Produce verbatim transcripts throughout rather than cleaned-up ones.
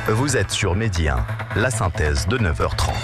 Vous êtes sur Midi un, la synthèse de neuf heures trente.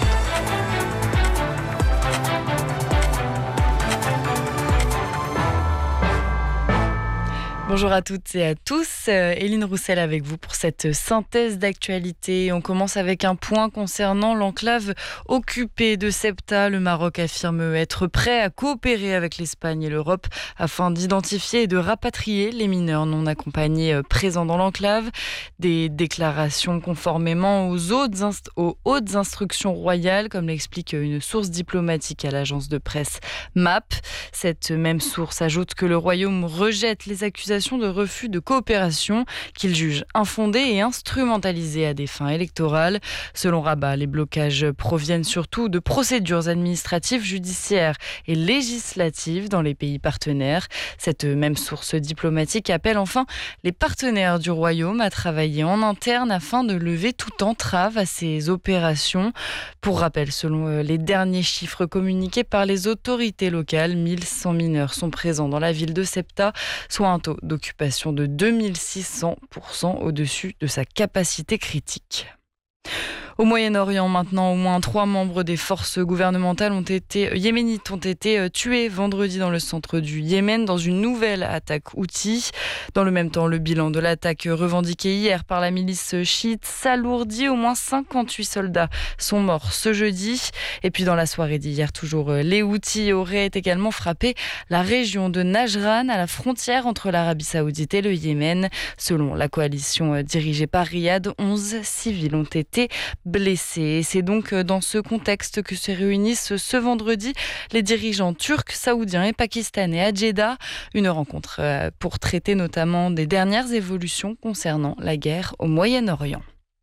Bonjour à toutes et à tous, Éline Roussel avec vous pour cette synthèse d'actualité. On commence avec un point concernant l'enclave occupée de Ceuta. Le Maroc affirme être prêt à coopérer avec l'Espagne et l'Europe afin d'identifier et de rapatrier les mineurs non accompagnés présents dans l'enclave. Des déclarations conformément aux hautes, inst- aux hautes instructions royales, comme l'explique une source diplomatique à l'agence de presse M A P. Cette même source ajoute que le Royaume rejette les accusations de refus de coopération qu'il juge infondées et instrumentalisées à des fins électorales. Selon Rabat, les blocages proviennent surtout de procédures administratives, judiciaires et législatives dans les pays partenaires. Cette même source diplomatique appelle enfin les partenaires du Royaume à travailler en interne afin de lever toute entrave à ces opérations. Pour rappel, selon les derniers chiffres communiqués par les autorités locales, mille cent mineurs sont présents dans la ville de Ceuta, soit un taux d'occupation de deux mille six cents pour cent au-dessus de sa capacité critique. Au Moyen-Orient, maintenant, au moins trois membres des forces gouvernementales ont été, yéménites ont été tués vendredi dans le centre du Yémen dans une nouvelle attaque houthi. Dans le même temps, le bilan de l'attaque revendiquée hier par la milice chiite s'alourdit. Au moins cinquante-huit soldats sont morts ce jeudi. Et puis dans la soirée d'hier, toujours, les Houthis auraient également frappé la région de Najran, à la frontière entre l'Arabie Saoudite et le Yémen. Selon la coalition dirigée par Riyad, onze civils ont été blessés. Et c'est donc dans ce contexte que se réunissent ce vendredi les dirigeants turcs, saoudiens et pakistanais à Jeddah. Une rencontre pour traiter notamment des dernières évolutions concernant la guerre au Moyen-Orient.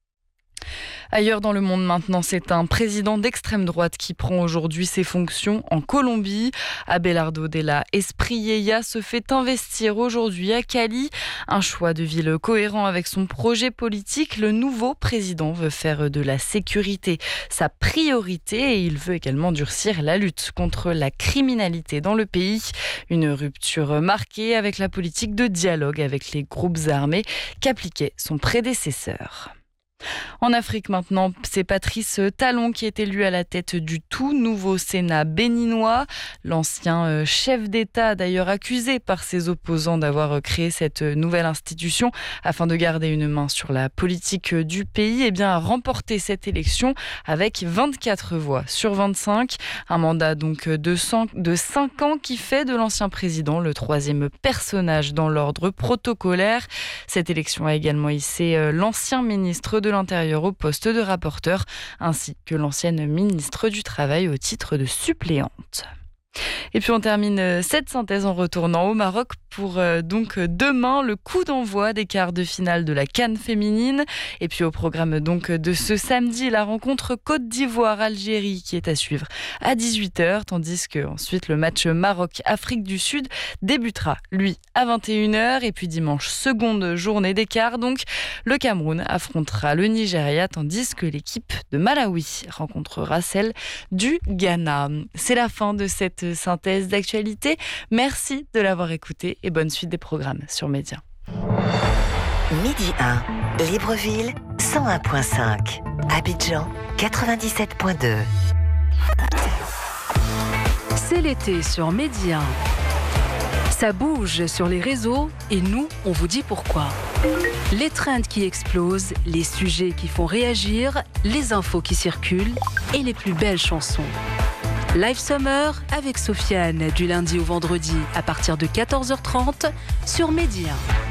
Ailleurs dans le monde maintenant, c'est un président d'extrême droite qui prend aujourd'hui ses fonctions en Colombie. Abelardo de la Espriella se fait investir aujourd'hui à Cali. Un choix de ville cohérent avec son projet politique. Le nouveau président veut faire de la sécurité sa priorité et il veut également durcir la lutte contre la criminalité dans le pays. Une rupture marquée avec la politique de dialogue avec les groupes armés qu'appliquait son prédécesseur. En Afrique maintenant, c'est Patrice Talon qui est élu à la tête du tout nouveau Sénat béninois. L'ancien chef d'État, d'ailleurs accusé par ses opposants d'avoir créé cette nouvelle institution afin de garder une main sur la politique du pays, eh bien, a remporté cette élection avec vingt-quatre voix sur vingt-cinq. Un mandat donc de, cent, de cinq ans qui fait de l'ancien président le troisième personnage dans l'ordre protocolaire. Cette élection a également hissé l'ancien ministre de l'Intérieur au poste de rapporteur, ainsi que l'ancienne ministre du Travail au titre de suppléante. Et puis on termine cette synthèse en retournant au Maroc pour euh, donc demain le coup d'envoi des quarts de finale de la CAN féminine. Et puis au programme donc de ce samedi, la rencontre Côte d'Ivoire-Algérie qui est à suivre à dix-huit heures, tandis que ensuite le match Maroc-Afrique du Sud débutera lui à vingt et une heures. Et puis dimanche, seconde journée des quarts, donc le Cameroun affrontera le Nigeria, tandis que l'équipe de Malawi rencontrera celle du Ghana. C'est la fin de cette synthèse d'actualité. Merci de l'avoir écouté et bonne suite des programmes sur Média. Midi un, Libreville cent un virgule cinq, Abidjan quatre-vingt-dix-sept virgule deux. C'est l'été sur Média. Ça bouge sur les réseaux et nous, on vous dit pourquoi. Les trends qui explosent, les sujets qui font réagir, les infos qui circulent et les plus belles chansons. Live Summer avec Sofiane du lundi au vendredi à partir de quatorze heures trente sur Média.